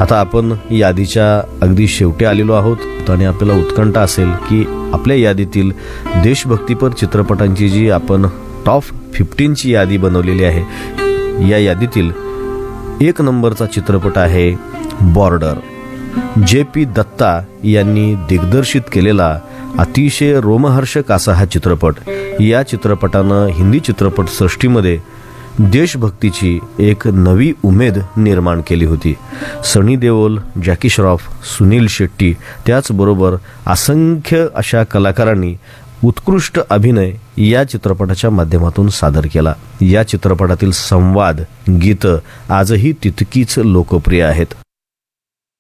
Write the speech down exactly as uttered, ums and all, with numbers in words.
आता आपण यादीच्या अगदी शेवटी आलेलो आहोत आणि आपल्याला उत्कंठा असेल की आपल्या यादीतील देशभक्तीपर चित्रपटांची जी आपण टॉप फिफ्टीनची यादी बनवलेली आहे, या यादीतील एक नंबरचा चित्रपट आहे बॉर्डर. जे पी दत्ता यांनी दिग्दर्शित केलेला अतिशय रोमहर्षक असा हा चित्रपट. या चित्रपटानं हिंदी चित्रपट सृष्टीमध्ये देशभक्तीची एक नवी उमेद निर्माण केली होती. सनी देओल, जॅकी श्रॉफ, सुनील शेट्टी त्याचबरोबर असंख्य अशा कलाकारांनी उत्कृष्ट अभिनय या चित्रपटाच्या माध्यमातून सादर केला. या चित्रपटातील संवाद, गीतं आजही तितकीच लोकप्रिय आहेत.